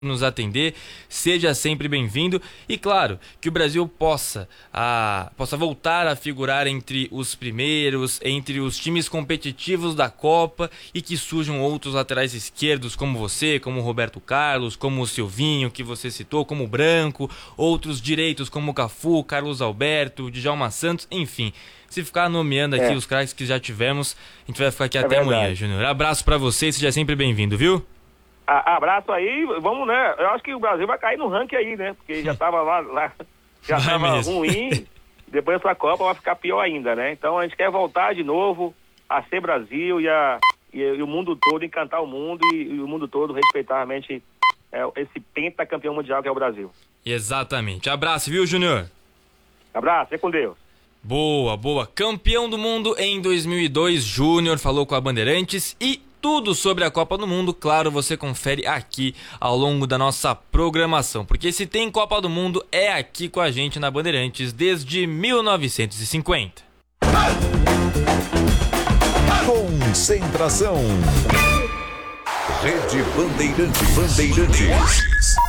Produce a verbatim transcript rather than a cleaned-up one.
nos atender, seja sempre bem-vindo e claro, que o Brasil possa, a, possa voltar a figurar entre os primeiros, entre os times competitivos da Copa e que surjam outros laterais esquerdos como você, como o Roberto Carlos, como o Silvinho que você citou, como o Branco, outros direitos como o Cafu, Carlos Alberto, Djalma Santos, enfim. Se ficar nomeando aqui é. os craques que já tivemos, a gente vai ficar aqui é até verdade. amanhã, Júnior. Abraço pra você e seja sempre bem-vindo, viu? Abraço aí, vamos, né? Eu acho que o Brasil vai cair no ranking aí, né? Porque já tava lá, lá já vai tava mesmo. ruim, depois pra Copa vai ficar pior ainda, né? Então a gente quer voltar de novo a ser Brasil e, a, e, e o mundo todo, encantar o mundo e, e o mundo todo respeitar realmente é, esse pentacampeão mundial que é o Brasil. Exatamente. Abraço, viu, Júnior? Abraço, é com Deus. Boa, boa. Campeão do mundo em dois mil e dois, Júnior falou com a Bandeirantes e tudo sobre a Copa do Mundo, claro, você confere aqui ao longo da nossa programação, porque se tem Copa do Mundo é aqui com a gente na Bandeirantes desde mil novecentos e cinquenta. Concentração. Rede Bandeirantes. Bandeirantes.